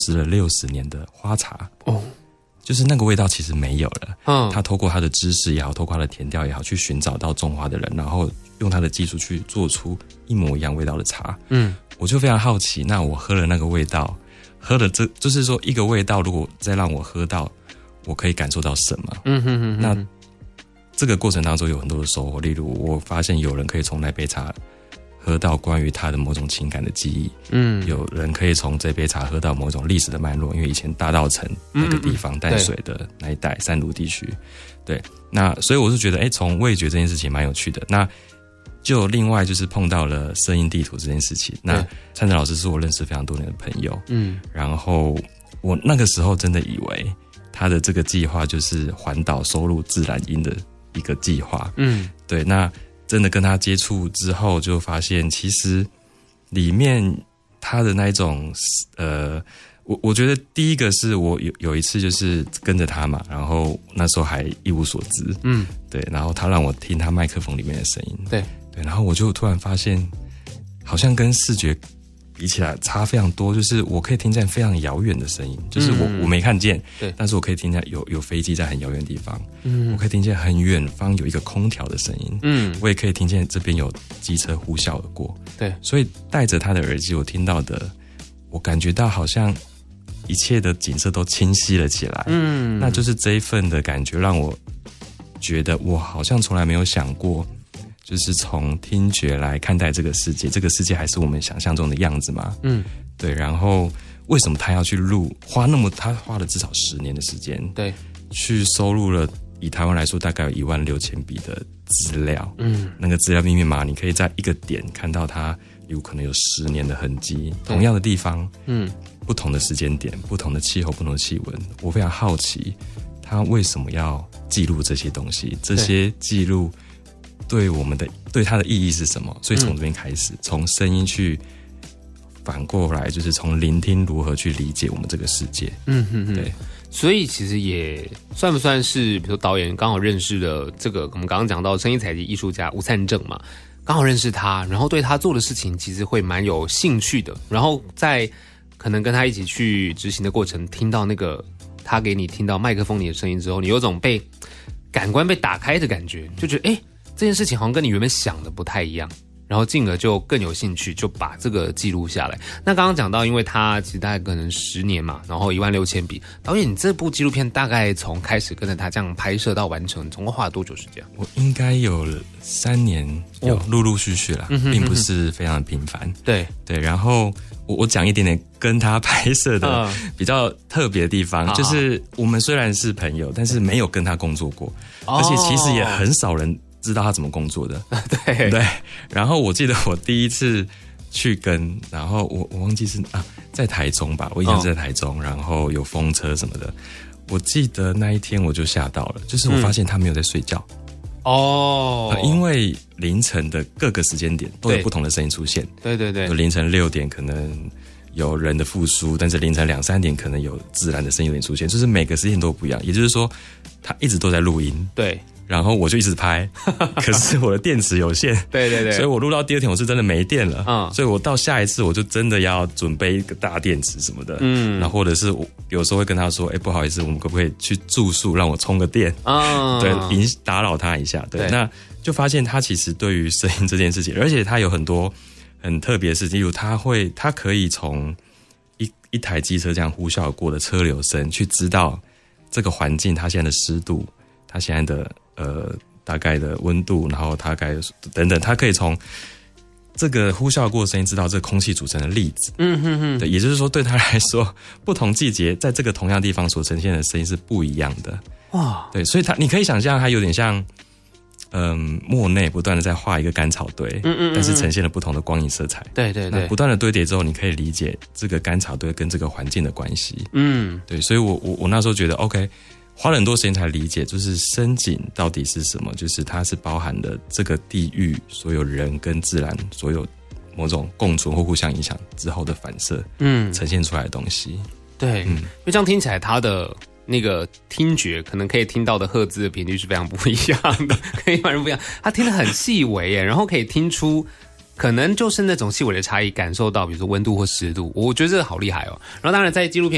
吃了60年的花茶哦，就是那个味道其实没有了。他透过他的知识也好，透过他的田调也好，去寻找到种花的人，然后用他的技术去做出一模一样味道的茶。我就非常好奇，那我喝了那个味道，喝了就是说一个味道，如果再让我喝到，我可以感受到什么？那这个过程当中有很多的收获，例如我发现有人可以从那杯茶喝到关于他的某种情感的记忆，有人可以从这杯茶喝到某种历史的脉络，因为以前大稻埕那个地方淡水的那一带三芦地区，对，那所以我是觉得，从味觉这件事情蛮有趣的。那就另外就是碰到了声音地图这件事情，那灿成老师是我认识非常多年的朋友，然后我那个时候真的以为他的这个计划就是环岛收录自然音的一个计划，对，那真的跟他接触之后，就发现其实里面他的那一种我觉得第一个是我有一次就是跟着他嘛，然后那时候还一无所知，对，然后他让我听他麦克风里面的声音，对，然后我就突然发现，好像跟视觉比起来差非常多，就是我可以听见非常遥远的声音，就是我没看见，对，但是我可以听见有飞机在很遥远的地方，我可以听见很远方有一个空调的声音，我也可以听见这边有机车呼啸而过，对，所以戴着他的耳机，我听到的，我感觉到好像一切的景色都清晰了起来，那就是这一份的感觉让我觉得我好像从来没有想过，就是从听觉来看待这个世界，这个世界还是我们想象中的样子嘛？对。然后为什么他要去录，他花了至少10年的时间，对，去收录了以台湾来说大概有16000笔的资料，那个资料密密麻麻，你可以在一个点看到它有可能有10年的痕迹，同样的地方，不同的时间点，不同的气候，不同的气温，我非常好奇他为什么要记录这些东西，这些记录对它的意义是什么？所以从这边开始，从声音去反过来，就是从聆听如何去理解我们这个世界。对。 所以其实也算不算是，比如说导演刚好认识了这个我们刚刚讲到声音采集艺术家吴灿正嘛，刚好认识他，然后对他做的事情其实会蛮有兴趣的，然后在可能跟他一起去执行的过程，听到那个他给你听到麦克风里的声音之后，你有种被感官被打开的感觉，就觉得这件事情好像跟你原本想的不太一样，然后进而就更有兴趣，就把这个记录下来。那刚刚讲到，因为他其实大概可能10年嘛，然后16000笔。导演，你这部纪录片大概从开始跟着他这样拍摄到完成，总共花了多久时间？ 我应该有3年，有陆陆续续啦，并不是非常的频繁。对，然后我讲一点点跟他拍摄的比较特别的地方，就是我们虽然是朋友，但是没有跟他工作过，而且其实也很少人知道他怎么工作的。对。然后我记得我第一次去跟，然后我忘记是在台中吧，我印象是在台中，然后有风车什么的。我记得那一天我就吓到了，就是我发现他没有在睡觉。因为凌晨的各个时间点都有不同的声音出现。对，有凌晨6点可能有人的复苏，但是凌晨2、3点可能有自然的声音有点出现，就是每个时间都不一样。也就是说，他一直都在录音。对。然后我就一直拍，可是我的电池有限，对，所以我录到第2天我是真的没电了，所以我到下一次我就真的要准备一个大电池什么的，然后或者是我有时候会跟他说，不好意思，我们可不可以去住宿让我充个电？对，打扰他一下，对，那就发现他其实对于声音这件事情，而且他有很多很特别的事情，例如他可以从一台机车这样呼啸过的车流声去知道这个环境它现在的湿度，它现在的大概的温度，然后大概等等，它可以从这个呼啸过的声音知道这个空气组成的粒子。对，也就是说对他来说，不同季节在这个同样地方所呈现的声音是不一样的。哇，对，所以你可以想象它有点像莫内不断的在画一个干草堆，但是呈现了不同的光影色彩。对，那不断的堆叠之后，你可以理解这个干草堆跟这个环境的关系。对，所以我那时候觉得 OK。花了很多时间才理解，就是声景到底是什么，就是它是包含了这个地域所有人跟自然所有某种共存或互相影响之后的反射，呈现出来的东西。对，因为这样听起来，它的那个听觉可能可以听到的赫兹的频率是非常不一样的，跟一般人不一样。它听得很细微耶，然后可以听出。可能就是那种细微的差异，感受到比如说温度或湿度，我觉得这个好厉害哦。然后当然在纪录片